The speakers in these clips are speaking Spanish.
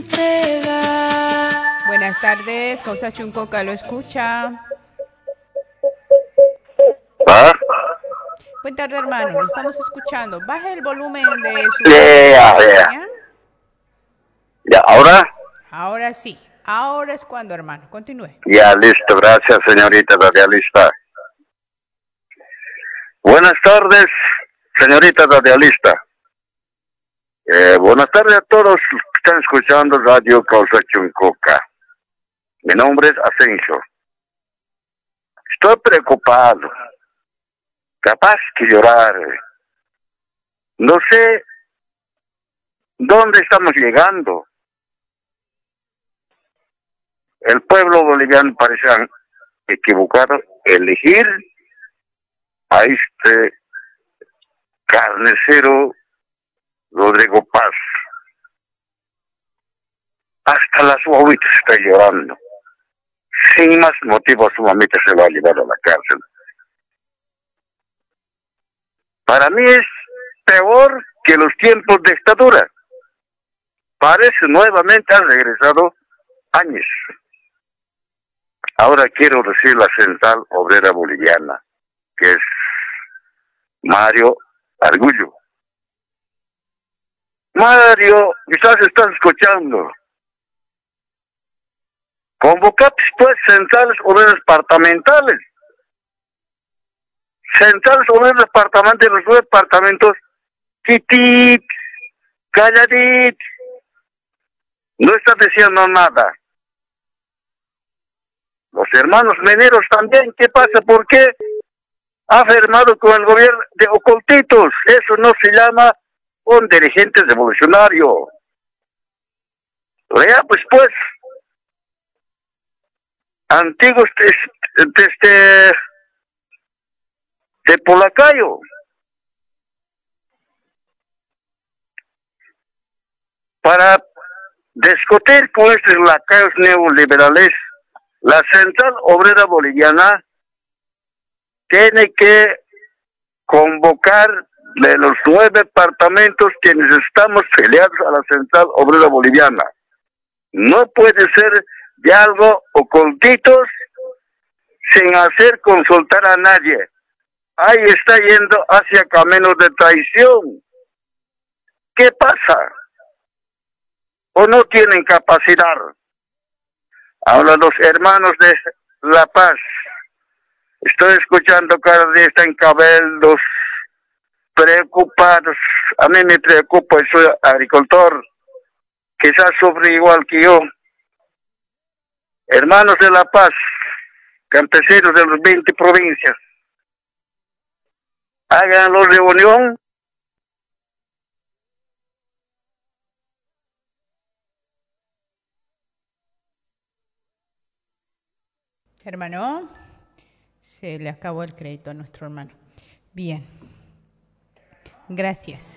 Buenas tardes, Causa Chuncoca, ¿lo escucha? ¿Ah? Buenas tardes, hermano, lo estamos escuchando. Baja el volumen de su... Ya, ¿ahora? Ahora sí, ahora es cuando, hermano, continúe. Ya, listo, gracias, señorita radialista. Buenas tardes, señorita radialista. Buenas tardes a todos los que están escuchando Radio Causa Chuncoca. Mi nombre es Asensio. Estoy preocupado, capaz que llorar. No sé dónde estamos llegando. El pueblo boliviano parece equivocado elegir a este carnicero Rodrigo Paz. Hasta las guaguitas está llorando. Sin más motivo su mamita se va a llevar a la cárcel. Para mí es peor que los tiempos de dictadura. Parece nuevamente han regresado años. Ahora quiero decir la Central Obrera Boliviana, que es Mario Argullo. Mario, quizás estás escuchando. Convocaste pues centrales obreras departamentales. Centrales obreras departamentales, los 9 departamentos, quitit, calladit, no estás diciendo nada. Los hermanos mineros también, ¿qué pasa? ¿Por qué ha firmado con el gobierno de ocultitos? Eso no se llama un dirigente revolucionario. Vea, pues, antiguos de Polacayo. Para discutir con estos lacayos neoliberales, la Central Obrera Boliviana tiene que convocar de los 9 departamentos quienes estamos afiliados a la Central Obrera Boliviana. No puede ser de algo ocultitos sin hacer consultar a nadie. Ahí está yendo hacia caminos de traición. ¿Qué pasa? ¿O no tienen capacidad? Ahora los hermanos de La Paz, estoy escuchando cada día están cabildos preocupados. A mí me preocupa, soy agricultor, quizás sufre igual que yo. Hermanos de La Paz, campesinos de las 20 provincias, hagan la reunión. Hermano, se le acabó el crédito a nuestro hermano. Bien, gracias.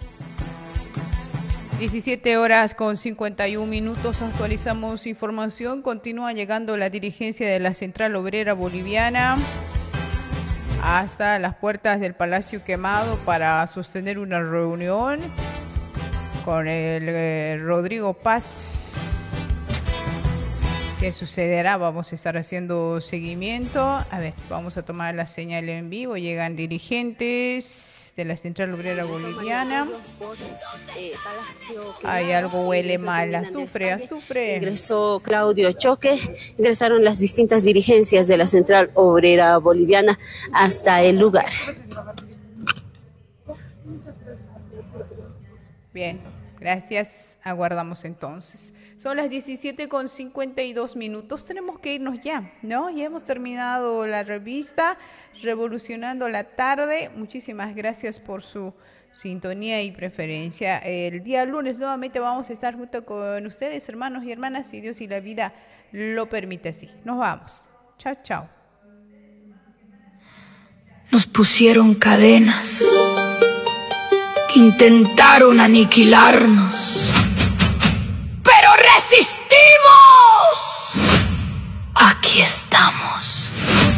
17:51, actualizamos información. Continúa llegando la dirigencia de la Central Obrera Boliviana hasta las puertas del Palacio Quemado para sostener una reunión con el Rodrigo Paz. ¿Qué sucederá? Vamos a estar haciendo seguimiento. A ver, vamos a tomar la señal en vivo. Llegan dirigentes de la Central Obrera Boliviana. Hay algo huele mal, azufre. Ingresó Claudio Choque, ingresaron las distintas dirigencias de la Central Obrera Boliviana hasta el lugar. Bien, gracias. Aguardamos entonces. Son las 17:52. Tenemos que irnos ya, ¿no? Ya hemos terminado la revista Revolucionando la Tarde. Muchísimas gracias por su sintonía y preferencia. El día lunes nuevamente vamos a estar junto con ustedes, hermanos y hermanas, si Dios y la vida lo permite así. Nos vamos. Chao, chao. Nos pusieron cadenas, intentaron aniquilarnos, pero resistimos.